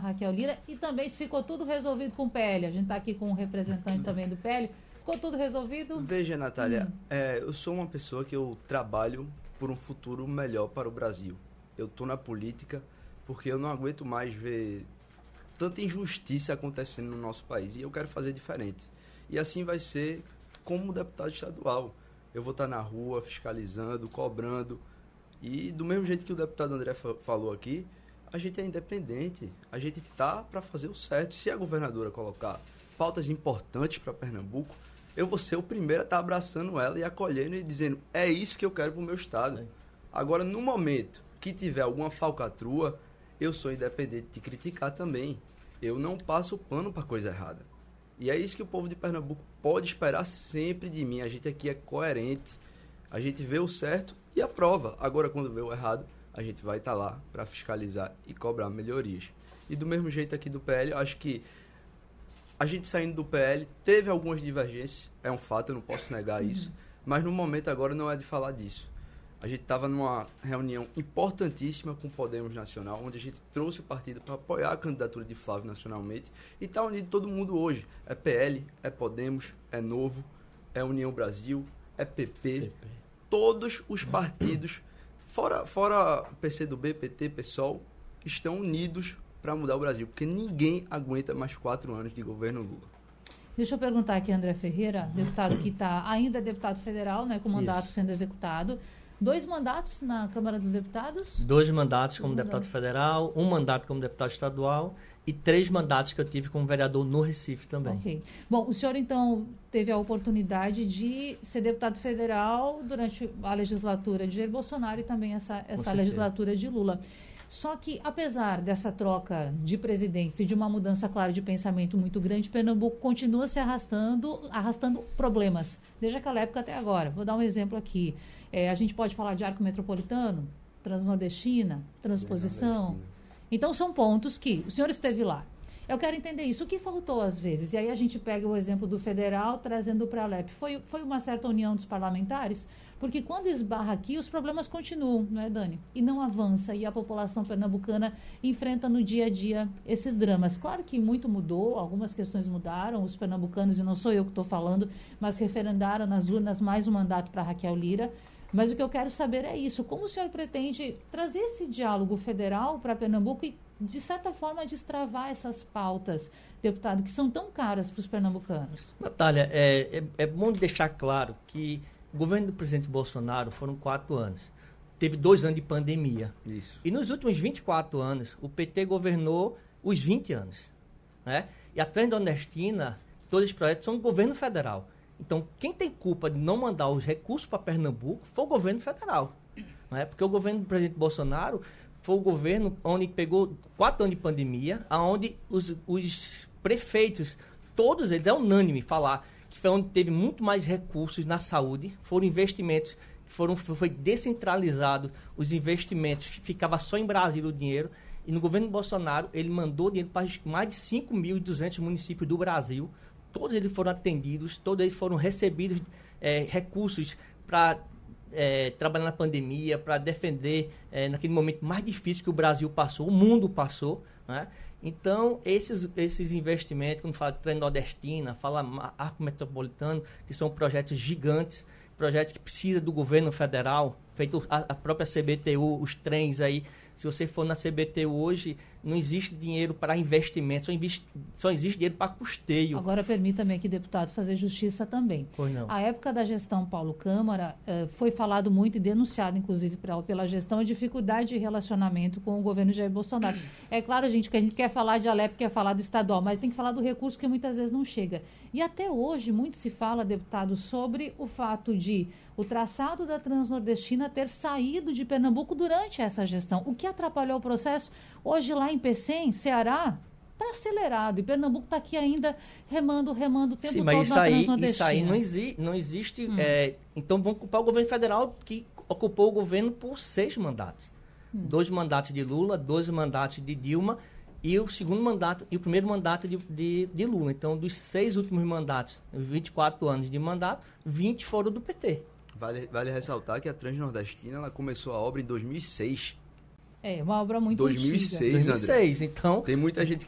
Raquel Lira, e também se ficou tudo resolvido com o PL. A gente está aqui com um representante também do PL. Ficou tudo resolvido? Veja, Natália, eu sou uma pessoa que eu trabalho por um futuro melhor para o Brasil. Eu estou na política porque eu não aguento mais ver tanta injustiça acontecendo no nosso país, e eu quero fazer diferente. E assim vai ser como deputado estadual. Eu vou estar na rua, fiscalizando, cobrando. E do mesmo jeito que o deputado André falou aqui, a gente é independente. A gente tá para fazer o certo. Se a governadora colocar pautas importantes para Pernambuco, eu vou ser o primeiro a estar abraçando ela e acolhendo e dizendo, é isso que eu quero para o meu estado. Agora, no momento que tiver alguma falcatrua, eu sou independente de criticar também. Eu não passo pano para coisa errada. E é isso que o povo de Pernambuco pode esperar sempre de mim. A gente aqui é coerente. A gente vê o certo e aprova. Agora, quando vê o errado, a gente vai estar lá para fiscalizar e cobrar melhorias. E do mesmo jeito aqui do PL, eu acho que a gente saindo do PL teve algumas divergências. É um fato, eu não posso negar isso. Mas no momento agora não é de falar disso. A gente estava numa reunião importantíssima com o Podemos Nacional, onde a gente trouxe o partido para apoiar a candidatura de Flávio nacionalmente. E está unido todo mundo hoje. É PL, é Podemos, é Novo, é União Brasil, é PP. Todos os partidos, fora PCdoB, PT, PSOL, estão unidos para mudar o Brasil. Porque ninguém aguenta mais 4 anos de governo Lula. Deixa eu perguntar aqui, André Ferreira, deputado que ainda é deputado federal, né, com mandato Isso. sendo executado. 2 mandatos na Câmara dos Deputados? 2 mandatos como deputado federal, 1 mandato como deputado estadual e 3 mandatos que eu tive como vereador no Recife também. Ok. Bom, o senhor então teve a oportunidade de ser deputado federal durante a legislatura de Jair Bolsonaro e também essa legislatura de Lula. Só que, apesar dessa troca de presidência e de uma mudança, claro, de pensamento muito grande, Pernambuco continua se arrastando problemas, desde aquela época até agora. Vou dar um exemplo aqui. A gente pode falar de arco metropolitano, transnordestina, transposição. Então, são pontos que o senhor esteve lá. Eu quero entender isso. O que faltou às vezes? E aí a gente pega o exemplo do federal, trazendo para a Alep. Foi uma certa união dos parlamentares? Porque quando esbarra aqui, os problemas continuam, não é, Dani? E não avança, e a população pernambucana enfrenta no dia a dia esses dramas. Claro que muito mudou, algumas questões mudaram, os pernambucanos, e não sou eu que estou falando, mas referendaram nas urnas mais um mandato para Raquel Lira. Mas o que eu quero saber é isso. Como o senhor pretende trazer esse diálogo federal para Pernambuco e, de certa forma, destravar essas pautas, deputado, que são tão caras para os pernambucanos? Natália, é bom deixar claro que o governo do presidente Bolsonaro foram 4 anos. Teve 2 anos de pandemia. Isso. E nos últimos 24 anos, o PT governou os 20 anos. Né? E a Transnordestina, todos os projetos são do governo federal. Então, quem tem culpa de não mandar os recursos para Pernambuco foi o governo federal. Né? Porque o governo do presidente Bolsonaro foi o governo onde pegou 4 anos de pandemia, onde os prefeitos, todos eles, é unânime falar que foi onde teve muito mais recursos na saúde, foram investimentos, foi descentralizado os investimentos, ficava só em Brasília o dinheiro, e no governo Bolsonaro ele mandou dinheiro para mais de 5.200 municípios do Brasil. Todos eles foram atendidos, todos eles foram recebidos recursos para trabalhar na pandemia, para defender naquele momento mais difícil que o Brasil passou, o mundo passou. Né? Então, esses investimentos, quando fala de Transnordestina, fala Arco Metropolitano, que são projetos gigantes, projetos que precisam do governo federal, feito a própria CBTU, os trens aí. Se você for na CBTU hoje, não existe dinheiro para investimento, só existe dinheiro para custeio. Agora, permita-me aqui, deputado, fazer justiça também. Pois não. A época da gestão Paulo Câmara, foi falado muito e denunciado, inclusive, pela gestão, a dificuldade de relacionamento com o governo Jair Bolsonaro. É claro, gente, que a gente quer falar de Alep, quer falar do estadual, mas tem que falar do recurso que muitas vezes não chega. E até hoje, muito se fala, deputado, sobre o fato de o traçado da Transnordestina ter saído de Pernambuco durante essa gestão, o que atrapalhou o processo. Hoje lá em Pecém, Ceará, está acelerado, e Pernambuco está aqui ainda remando o tempo todo na Transnordestina. Isso aí não existe. Então vão culpar o governo federal, que ocupou o governo por 6 mandatos. 2 mandatos de Lula, 12 mandatos de Dilma, e o segundo mandato e o primeiro mandato de Lula. Então, dos 6 últimos mandatos, 24 anos de mandato, 20 foram do PT. Vale ressaltar que a Transnordestina ela começou a obra em 2006. É uma obra muito 2006, antiga. 2006, então... Tem muita gente